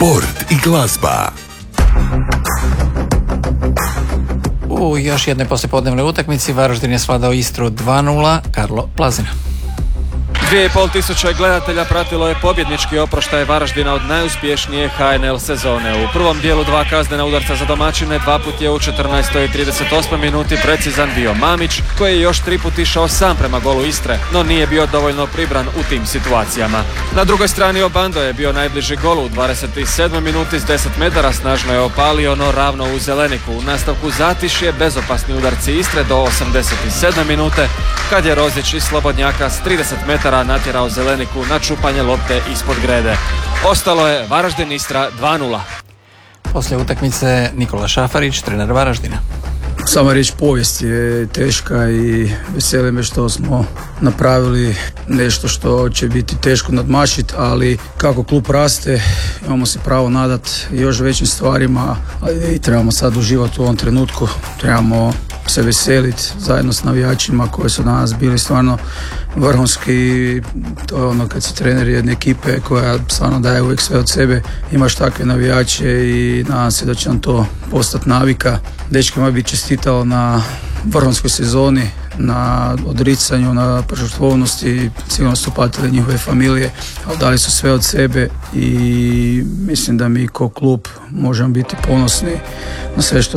sport i glazba. U još jednoj poslijepodnevnoj utakmici Varaždin je svladao Istru 2:0, Karlo Plazina. 2500 gledatelja pratilo je pobjednički oproštaj Varaždina od najuspješnije HNL sezone. U prvom dijelu 2 kaznena udarca za domaćine, 2 put je u 14. i 38. minuti precizan bio Mamić, koji je još 3 put išao sam prema golu Istre, no nije bio dovoljno pribran u tim situacijama. Na drugoj strani Obando je bio najbliži golu u 27. minuti s 10 metara, snažno je opalio, no ravno u zeleniku. U nastavku zatišje, bezopasni udarci Istre do 87. minute, kad je Rozić iz slobodnjaka s 30 metara natjerao zeleniku na čupanje lopte ispod grede. Ostalo je Varaždin Istra 2:0. Poslije utakmice Nikola Šafarić, trener Varaždina. Sama riječ povijest je teška i veseli me što smo napravili nešto što će biti teško nadmašiti, ali kako klub raste imamo se pravo nadati još većim stvarima, ali trebamo sad uživati u ovom trenutku, trebamo se veseliti zajedno s navijačima koji su danas bili stvarno vrhunski. To je ono kad si trener jedne ekipe koja stvarno daje uvijek sve od sebe, imaš takve navijače i nadam se da će nam to postati navika. Dečkima bi čestitao na vrhunskoj sezoni, na odricanju, na požrtvovnosti, sigurno su patile njihove familije, ali dali su sve od sebe i mislim da mi kao klub možemo biti ponosni na sve što